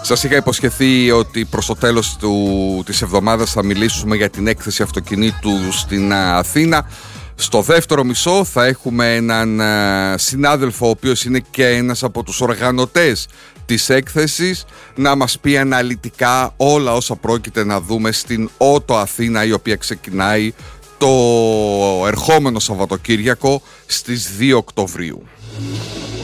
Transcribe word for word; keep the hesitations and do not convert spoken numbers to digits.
Σας είχα υποσχεθεί ότι προς το τέλος του, της εβδομάδας θα μιλήσουμε για την έκθεση αυτοκινήτου στην Αθήνα. Στο δεύτερο μισό θα έχουμε έναν συνάδελφο, ο οποίος είναι και ένας από τους οργανωτές της έκθεσης, να μας πει αναλυτικά όλα όσα πρόκειται να δούμε στην Ότο Αθήνα, η οποία ξεκινάει το ερχόμενο Σαββατοκύριακο στις δύο Οκτωβρίου.